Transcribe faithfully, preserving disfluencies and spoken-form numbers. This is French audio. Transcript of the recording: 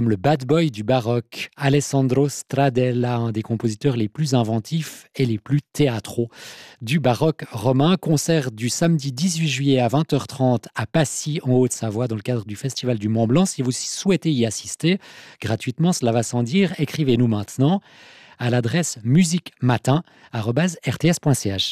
comme le bad boy du baroque, Alessandro Stradella, un des compositeurs les plus inventifs et les plus théâtraux du baroque romain. Concert du samedi dix-huit juillet à vingt heures trente à Passy, en Haute-Savoie, dans le cadre du Festival du Mont-Blanc. Si vous souhaitez y assister, gratuitement, cela va sans dire, écrivez-nous maintenant à l'adresse musiquematin arobase r t s point c h.